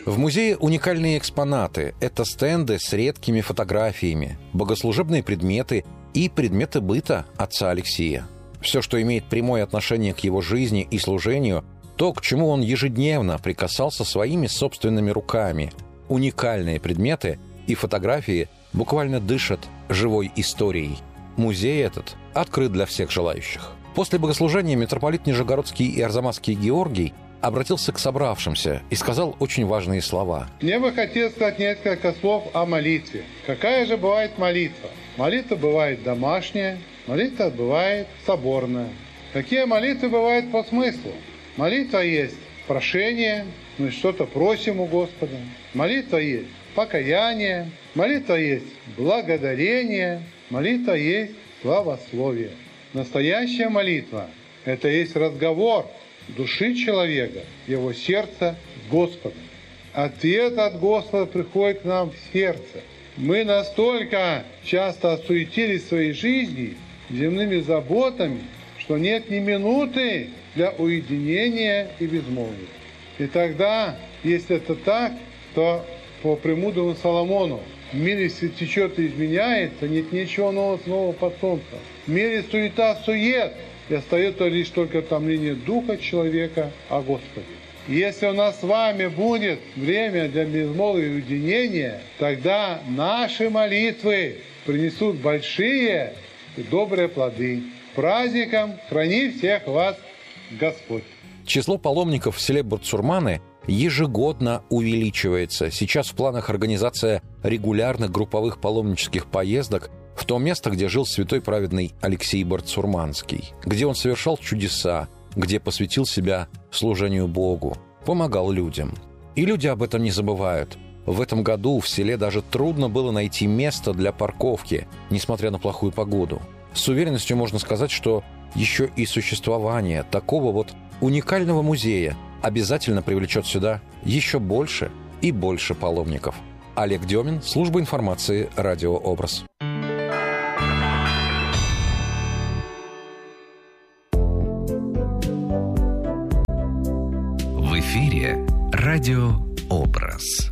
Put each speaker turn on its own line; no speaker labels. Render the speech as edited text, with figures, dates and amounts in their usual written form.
В музее уникальные экспонаты. Это стенды с редкими фотографиями, богослужебные предметы и предметы быта отца Алексия. Все, что имеет прямое отношение к его жизни и служению, то, к чему он ежедневно прикасался своими собственными руками. Уникальные предметы и фотографии буквально дышат живой историей. Музей этот открыт для всех желающих. После богослужения митрополит Нижегородский и Арзамасский Георгий обратился к собравшимся и сказал очень важные слова.
Мне бы хотелось сказать несколько слов о молитве. Какая же бывает молитва? Молитва бывает домашняя, молитва бывает соборная. Какие молитвы бывают по смыслу? Молитва есть прошение, мы что-то просим у Господа. Молитва есть покаяние, молитва есть благодарение, молитва есть славословие. Настоящая молитва – это есть разговор души человека, его сердца с Господом. Ответ от Господа приходит к нам в сердце. Мы настолько часто осуетились в своей жизни земными заботами, что нет ни минуты для уединения и безмолвия. И тогда, если это так, то по премудрому Соломону в мире течет и изменяется, нет ничего нового под солнцем. В мире суета-сует, и остается лишь только томление духа человека о Господе. Если у нас с вами будет время для безмолвия и уединения, тогда наши молитвы принесут большие и добрые плоды. Праздником храни всех вас Господь.
Число паломников в селе Бацурманы ежегодно увеличивается. Сейчас в планах организация регулярных групповых паломнических поездок в то место, где жил святой праведный Алексий Бацурманский, где он совершал чудеса, где посвятил себя служению Богу, помогал людям. И люди об этом не забывают. В этом году в селе даже трудно было найти место для парковки, несмотря на плохую погоду. С уверенностью можно сказать, что еще и существование такого вот уникального музея обязательно привлечет сюда еще больше и больше паломников. Олег Демин, служба информации «Радио Образ».
В эфире «Радио Образ».